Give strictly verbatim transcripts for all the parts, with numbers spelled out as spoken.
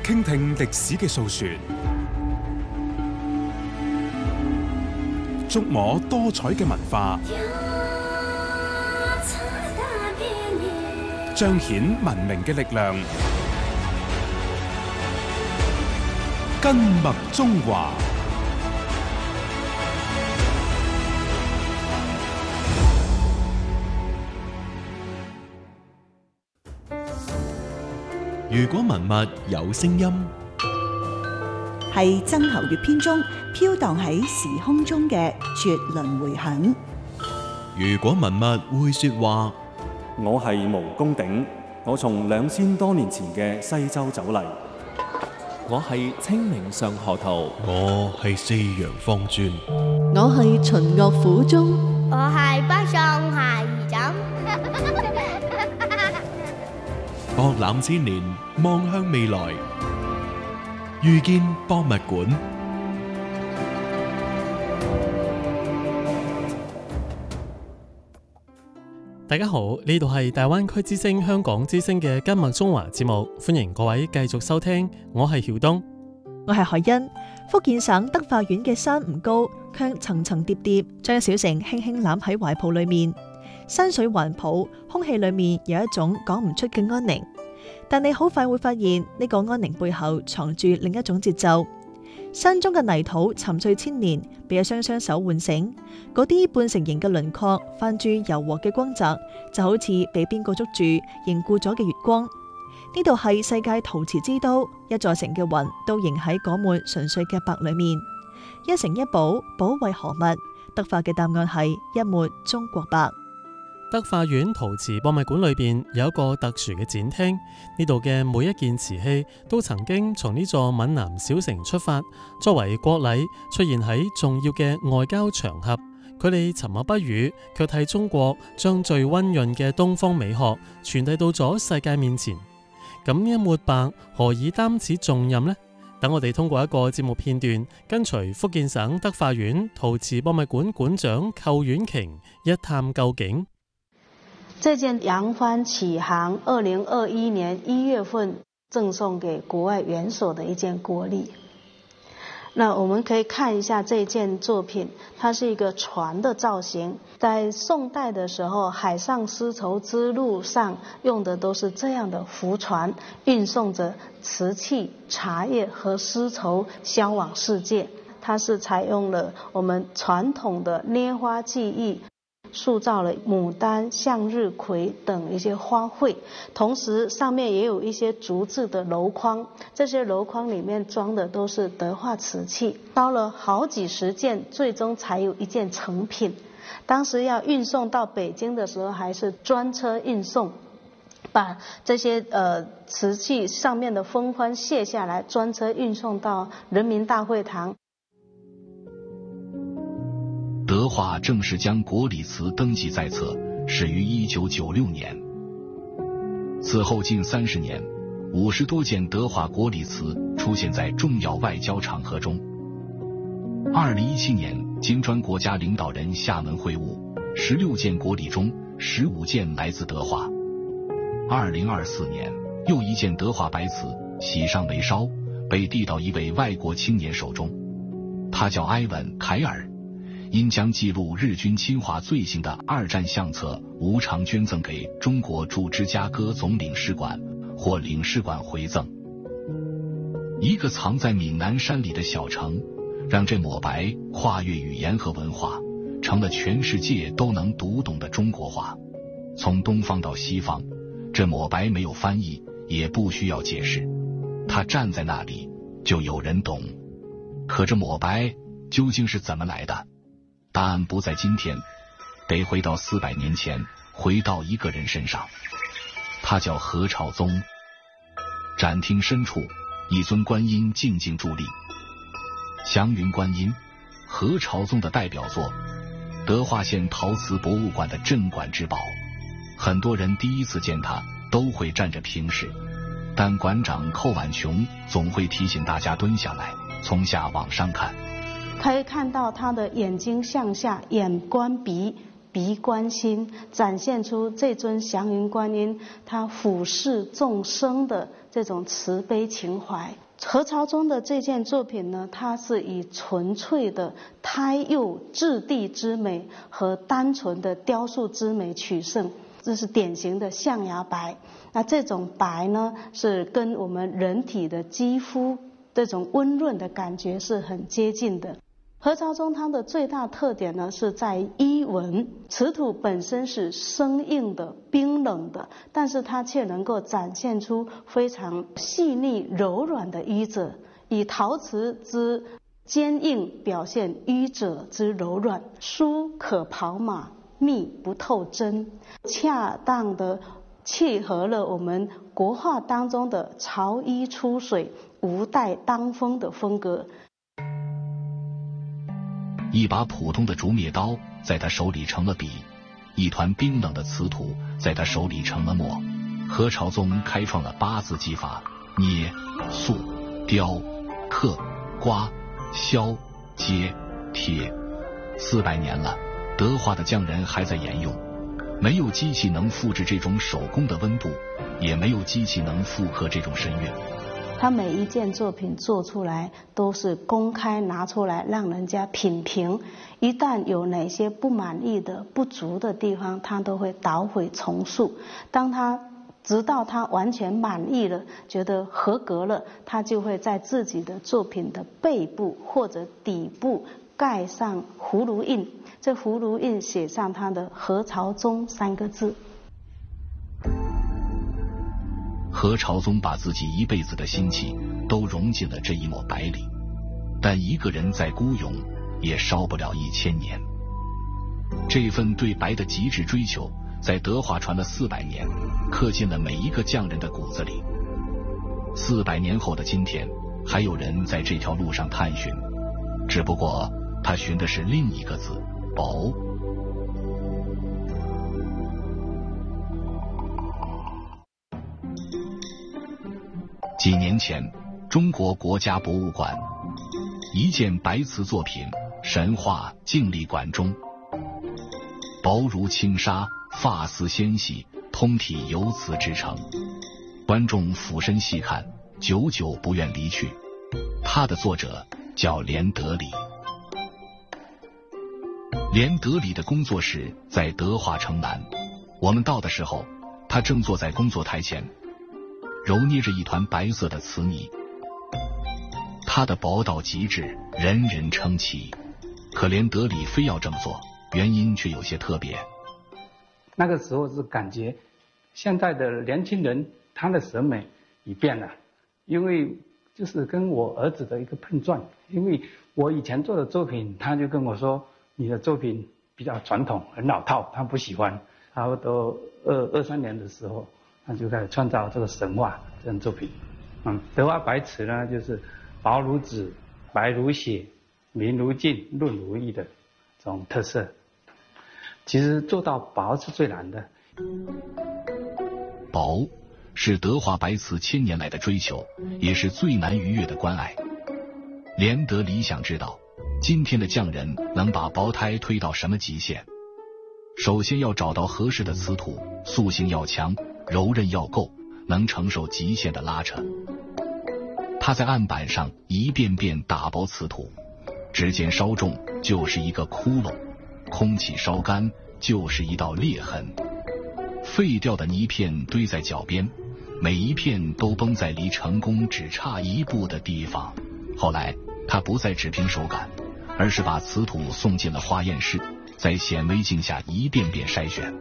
傾聽歷史嘅訴說，觸摸多彩嘅文化，彰顯文明嘅力量，根脈中華。 如果文物有聲音， 係曾侯乙編中飄蕩喺時空中嘅絕倫迴響。 如果文物會說話， 我係毛公鼎，我從兩千多年前嘅西周走嚟。 我係清明上河圖， 我係四陽方尊， 我係秦岳府中， 我係北上下二枕。 博覽千年，望向未來，遇見博物館。 大家好，呢度係大灣區之聲香港之聲嘅根脈中華節目，歡迎各位繼續收聽。我係曉東， 我係海欣。福建省德化縣嘅山唔高，卻層層疊疊，將小城輕輕攬喺懷抱裏面。山水環抱，空氣裏面有一種講唔出嘅安寧。但你好快會發現，呢個安寧背後藏住另一種節奏。山中嘅泥土沉睡千年，被一雙雙手喚醒。嗰啲半成形嘅輪廓，泛住柔和嘅光澤，就好似被邊個捉住凝固咗嘅月光。呢度係世界陶瓷之都，一座城嘅魂都凝喺嗰抹純粹嘅白裏面。一城一寶，寶為何物？德化嘅答案係一抹中國白。 德化縣陶瓷博物館裏邊有一個特殊嘅展廳，呢度嘅每一件瓷器都曾經從呢座閩南小城出發，作為國禮出現喺重要嘅外交場合。佢哋沉默不語，卻替中國將最溫潤嘅東方美學傳遞到咗世界面前。咁一抹白何以擔此重任呢？等我哋通過一個節目片段，跟隨福建省德化縣陶瓷博物館館長寇婉瓊一探究竟。 這件揚帆起航二零二一年一月份贈送給國外元首的一件國禮。那我們可以看一下這件作品，它是一個船的造型。在宋代的時候，海上絲綢之路上用的都是這樣的浮船，運送着瓷器、茶葉和絲綢銷往世界。它是採用了我們傳統的捏花技藝，塑造了牡丹、向日葵等一些花卉，同時上面也有一些竹製的簍框，這些簍框裡面裝的都是德化瓷器，燒了好幾十件，最終才有一件成品。當時要運送到北京的時候，還是專車運送，把這些呃瓷器上面的封框卸下來，專車運送到人民大會堂。 德化正式將國禮瓷登記在冊，始於一九九六年。此後近三十年，五十多件德化國禮瓷出現在重要外交場合中。二零一七年，金磚國家領導人廈門會晤，十六件國禮中，十五件來自德化。二零二四年，又一件德化白瓷喜上眉梢，被遞到一位外國青年手中，他叫埃文·凱爾。因將記錄日軍侵華罪行的二戰相冊無償捐贈給中國駐芝加哥總領事館，或領事館回贈。一個藏在閩南山裡的小城，讓這抹白跨越語言和文化，成了全世界都能讀懂的中國話。從東方到西方，這抹白沒有翻譯，也不需要解釋，它站在那裡就有人懂。可這抹白究竟是怎麼來的？答案不在今天，得回到四百年前，回到一個人身上。他叫何朝宗。展廳深處，一尊觀音靜靜佇立。祥雲觀音，何朝宗的代表作，德化縣陶瓷博物館的鎮館之寶。很多人第一次見他都會站着平視，但館長寇婉瓊總會提醒大家蹲下來，從下往上看。 可以看到他的眼睛向下，眼觀鼻，鼻觀心，展現出這尊祥雲觀音他俯視眾生的这种慈悲情怀。何朝宗的这件作品呢，它是以纯粹的胎釉质地之美和单纯的雕塑之美取胜，这是典型的象牙白。那这种白呢，是跟我们人体的肌肤这种温润的感觉是很接近的。何朝宗它的最大特点呢，是在衣纹，瓷土本身是生硬的、冰冷的，但是它却能够展现出非常细腻柔软的衣褶，以陶瓷之坚硬表现衣褶之柔软，疏可跑马，密不透针，恰当的契合了我们国画当中的潮衣出水、无带当风的风格。 一把普通的竹篾刀在他手里成了笔，一团冰冷的瓷土在他手里成了墨。何朝宗开创了八字技法：捏、塑、雕、刻、刮、削、接、贴。四百年了，德化的匠人还在沿用。没有机器能复制这种手工的温度，也没有机器能复刻这种神韵。 他每一件作品做出来都是公开拿出来让人家品评，一旦有哪些不满意的不足的地方，他都会捣毁重塑。当他直到他完全满意了，觉得合格了，他就会在自己的作品的背部或者底部盖上葫芦印，这葫芦印写上他的何朝宗三个字。 何朝宗把自己一辈子的心气都融进了这一抹白里，但一个人再孤勇也烧不了一千年。这份对白的极致追求在德化传了四百年，刻进了每一个匠人的骨子里。四百年后的今天，还有人在这条路上探寻，只不过他寻的是另一个字：薄。几年前，中国国家博物馆一件白瓷作品《神话静力馆》中，薄如轻纱，发丝纤细，通体由瓷制成。观众俯身细看，久久不愿离去。它的作者叫连德里。连德里的工作室在德化城南，我们到的时候，他正坐在工作台前，揉捏着一团白色的瓷泥。它的薄到极致，人人称奇。可连德里非要这么做，原因却有些特别。 那个时候是感觉现在的年轻人他的审美已变了，因为就是跟我儿子的一个碰撞。因为我以前做的作品，他就跟我说你的作品比较传统，很老套，他不喜欢。差不多二二三年的时候，他就开始创造这个神话这种作品。嗯，德化白瓷呢，就是薄如纸，白如血，明如镜，润如玉的这种特色。其实做到薄是最难的。 薄是德化白瓷千年来的追求，也是最难逾越的关隘。连德里想知道，今天的匠人能把薄胎推到什么极限？首先要找到合适的瓷土，塑性要强，柔韧要够，能承受极限的拉扯。他在案板上一遍遍打薄瓷土，指尖稍重就是一个窟窿，空气稍干就是一道裂痕。废掉的泥片堆在脚边，每一片都崩在离成功只差一步的地方。后来他不再只凭手感，而是把瓷土送进了化验室，在显微镜下一遍遍筛选。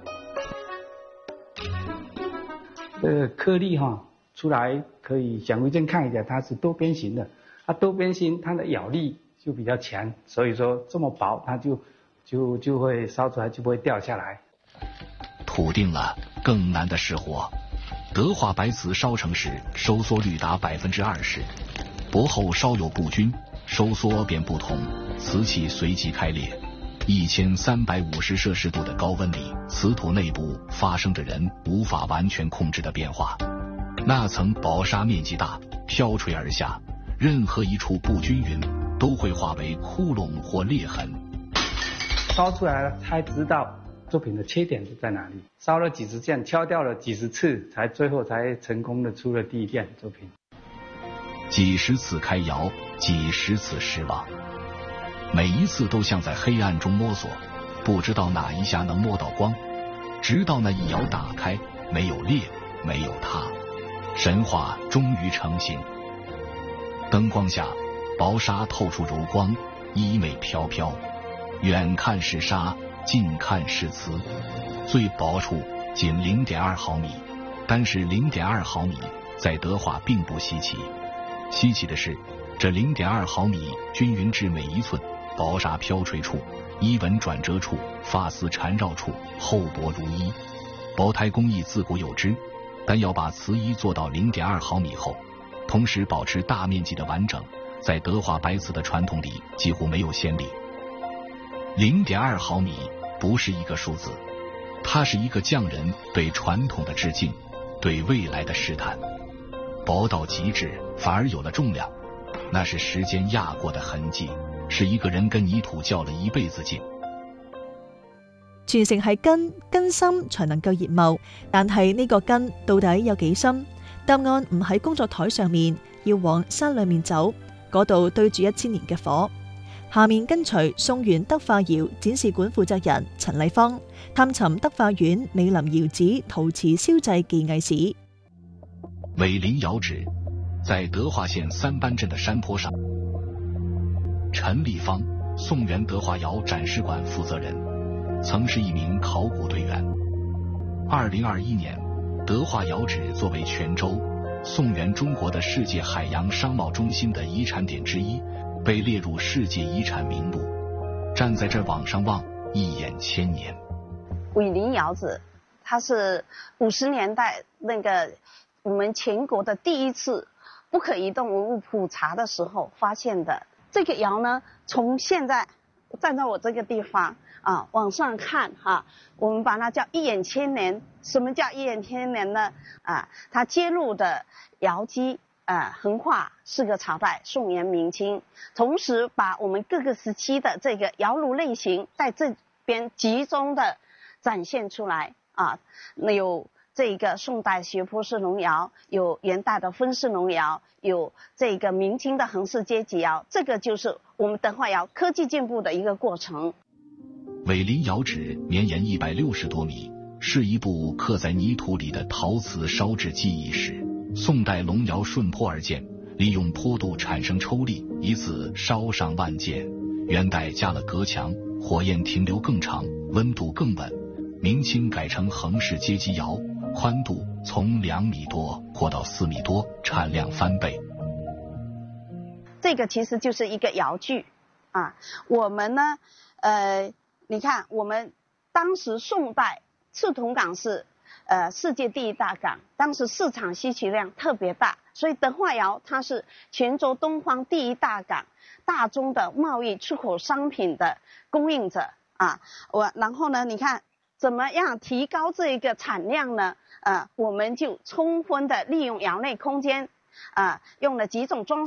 这个颗粒哈出来可以显微镜看一下，它是多边形的。它多边形，它的咬力就比较强，所以说这么薄，它就就就会烧出来就不会掉下来。 土定了，更难的是活。德化白瓷烧成时收缩率达百分之二十，薄后稍有不均，收缩便不同，瓷器随即开裂。一千三百五十摄氏度的高温里，瓷土内部发生着人无法完全控制的变化。那层薄纱面积大，飘垂而下，任何一处不均匀都会化为窟窿或裂痕。 烧出来了才知道作品的缺点是在哪里？烧了几十件，敲掉了几十次，才最后才成功的出了第一件作品。 几十次开窑，几十次失望，每一次都像在黑暗中摸索，不知道哪一下能摸到光，直到那一窑打开，没有裂，没有塌，神话终于成型。灯光下，薄纱透出柔光，衣袂飘飘，远看是纱，近看是瓷，最薄处仅 零点二毫米，但是 零点二毫米在德化并不稀奇，稀奇的是这 零点二毫米均匀至每一寸，薄纱飘垂处，衣纹转折处，发丝缠绕处，厚薄如一。薄胎工艺自古有之，但要把瓷衣做到 零点二毫米厚，同时保持大面积的完整，在德化白瓷的传统里几乎没有先例。 零点二毫米不是一个数字，它是一个匠人对传统的致敬，对未来的试探。薄到极致，反而有了重量，那是时间压過的痕迹，是一個人跟泥土較了一輩子勁。 傳承係根，根深才能夠葉茂，但係呢個根到底有幾深？答案唔喺工作台上面，要往山裏面走，嗰度堆住一千年嘅火。下面跟隨宋元德化窯展示館負責人陳麗芳探尋德化縣美林窯址陶瓷燒製技藝史。 偉林窯址在德化縣三班鎮的山坡上。陳麗芳，宋元德化窯展示館負責人，曾是一名考古隊員。二零二一年，德化窯址作為泉州、宋元中國的世界海洋商貿中心的遺產點之一，被列入世界遺產名錄。站在這往上望，一眼千年。 偉林窯址，它是五十年代那個我們全國的第一次不可移動文物普查的時候發現的。這個窯呢，從現在站在我這個地方啊往上看哈、啊，我們把它叫一眼千年。什麼叫一眼千年呢？啊，它揭露的窯基啊橫跨四個朝代，宋元明清，同時把我們各個時期的這個窯爐類型在這邊集中的展現出來啊，有這個宋代學坡式龍窯，有元代的分式龍窯，有這個明清的橫式階級窯，這個就是我們德化窯科技進步的一個過程。 偉林窯址綿延一百六十多米，是一部刻在泥土裏的陶瓷燒製技藝史。宋代龍窯順坡而建，利用坡度產生抽力，以此燒上萬件。元代加了隔牆，火焰停留更長，溫度更穩。明清改成橫式階級窯，寬度從兩米多擴到四米多，產量翻倍。 這個其實就是一個窯具啊。我們呢，呃，你看我們當時宋代赤銅港是呃世界第一大港，當時市場需求量特別大，所以德化窯它是泉州東方第一大港，大宗的貿易出口商品的供應者啊。我然後呢，你看怎麼樣提高這個產量呢？呃，我們就充分的利用窯內空間，啊、呃，用了幾種裝